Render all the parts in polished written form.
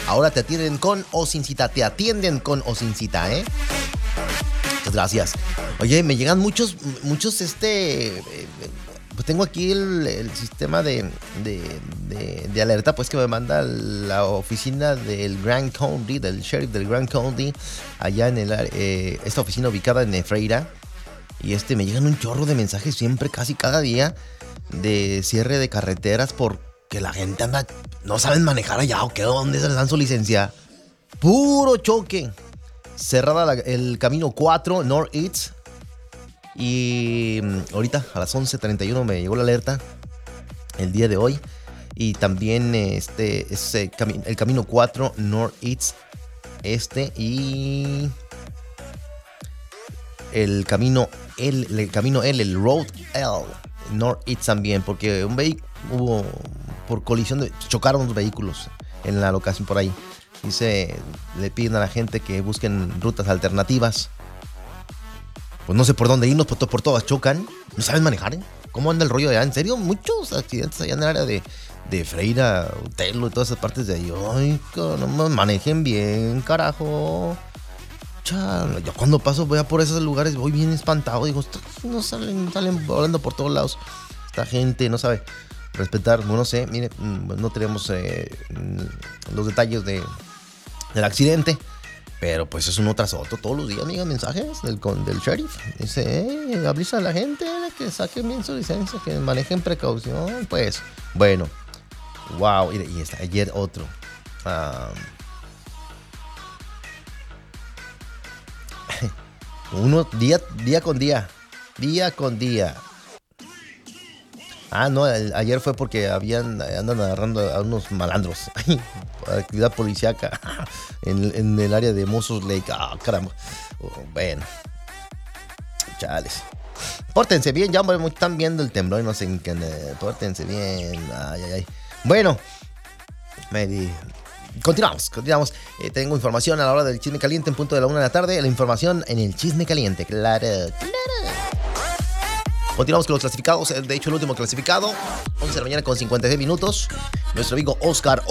Ahora te atienden con o sin cita. Te atienden con o sin cita, ¿eh? Muchas gracias. Oye, me llegan muchos, pues tengo aquí el sistema de alerta, pues que me manda la oficina del Grand County, del sheriff del Grand County, allá en esta oficina ubicada en Freira. Y me llegan un chorro de mensajes siempre, casi cada día, de cierre de carreteras porque la gente no saben manejar allá o que dónde se les dan su licencia. Puro choque. Cerrada el camino 4 North East. Y ahorita a las 11:31 me llegó la alerta el día de hoy. Y también el camino 4 North East y el camino L, el Road L North East también, porque un vehículo hubo por colisión chocaron los vehículos en la locación por ahí. Le piden a la gente que busquen rutas alternativas. Pues no sé por dónde irnos, por todas chocan. No saben manejar, ¿eh? ¿Cómo anda el rollo allá? En serio, muchos accidentes allá en el área de Freira, Utelo y todas esas partes de ahí. Ay, no manejen bien, carajo. Chale, yo cuando paso voy a por esos lugares voy bien espantado. Digo, no salen volando por todos lados. Esta gente no sabe respetar. No sé, mire, no tenemos los detalles del accidente. Pero pues es uno tras otro. Todos los días llegan mensajes del sheriff. Dice, avisa a la gente que saquen bien su licencia, que manejen precaución. Pues, bueno. Wow. Y ayer otro. Uno día con día. Día con día. No, ayer fue porque andan agarrando a unos malandros. Actividad policíaca en el área de Mossos Lake. Caramba. Bueno. Chales. Pórtense bien, ya hombre, están viendo el temblor y no sé en qué. Pórtense bien. Ay. Bueno. Continuamos. Tengo información a la hora del chisme caliente en punto de la 1 de la tarde. La información en el chisme caliente. Claro. Continuamos con los clasificados. De hecho, el último clasificado, 11 de la mañana con 56 minutos. Nuestro amigo Oscar,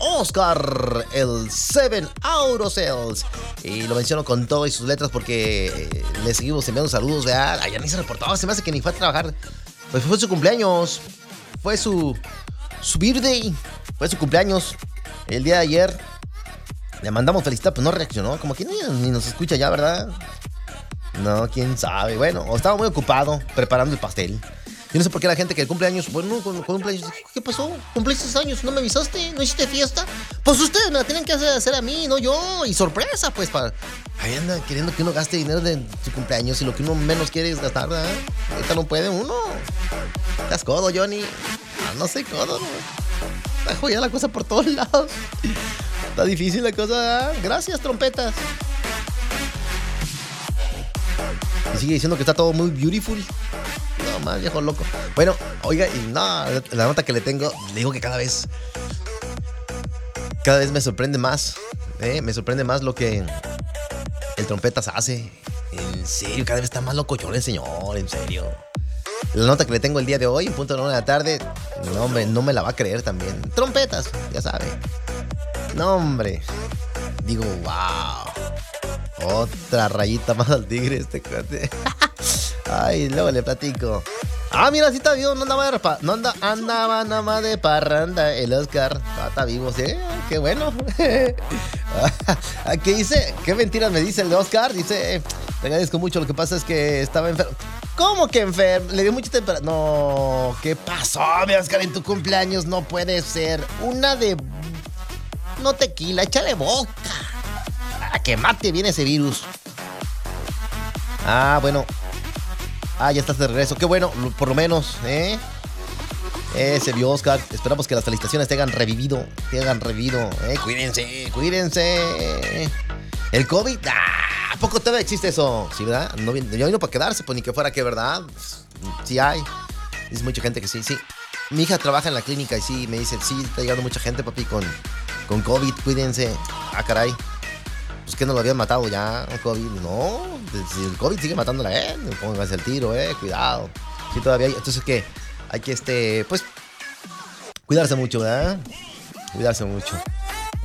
el 7 Auto Sales. Y lo menciono con todas sus letras porque le seguimos enviando saludos. Ayer ni se reportaba, se me hace que ni fue a trabajar. Pues fue su cumpleaños. Fue su birthday. Fue su cumpleaños. El día de ayer le mandamos felicitar, pues no reaccionó. Como que ni nos escucha ya, ¿verdad? No, quién sabe. Bueno, estaba muy ocupado preparando el pastel. Yo no sé por qué la gente que cumple años, bueno, cumpleaños, ¿qué pasó? ¿Cumpliste 6 años? ¿No me avisaste? ¿No hiciste fiesta? Pues ustedes me la tienen que hacer a mí, no yo. Y sorpresa, pues, ahí anda queriendo que uno gaste dinero de su cumpleaños y lo que uno menos quiere es gastar, ¿verdad? Ahorita no puede uno. Estás codo, Johnny. No sé, codo, ¿no? Está jodida la cosa por todos lados. Está difícil la cosa, ¿verdad? Gracias, trompetas. Y sigue diciendo que está todo muy beautiful. No, más viejo loco. Bueno, oiga, y no, la nota que le tengo, le digo que cada vez me sorprende más. Me sorprende más lo que el trompetas hace. En serio, cada vez está más locochón el señor, en serio. La nota que le tengo el día de hoy, en punto de la 1 de la tarde, no, hombre, no me la va a creer también. Trompetas, ya sabe. No, hombre. Digo, wow. Otra rayita más al tigre este cuate. Ay, luego le platico. Mira, sí está vivo, no andaba nada más de parranda el Oscar. Está vivo, sí, qué bueno. ¿Qué dice? ¿Qué mentiras me dice el de Oscar? Dice, te agradezco mucho, lo que pasa es que estaba enfermo. ¿Cómo que enfermo? Le dio mucha temperatura. No, ¿qué pasó, mi Oscar, en tu cumpleaños? No puede ser. No tequila, échale boca. A que mate bien ese virus. Bueno. Ya estás de regreso. Qué bueno, por lo menos, se vio Oscar. Esperamos que las felicitaciones te hagan revivido. Cuídense. El COVID, ¿a poco todavía existe eso? Sí, ¿verdad? No, ya vino para quedarse, pues ni que fuera que, ¿verdad? Sí hay. Dice mucha gente que sí. Mi hija trabaja en la clínica y sí, me dice, sí, está llegando mucha gente, papi, con COVID. Cuídense. Caray. Pues que no lo habían matado ya, el COVID. No, si el COVID sigue matándola, pónganse el tiro, cuidado. Sí, todavía hay. Entonces, hay que, pues, cuidarse mucho, ¿verdad? Cuidarse mucho.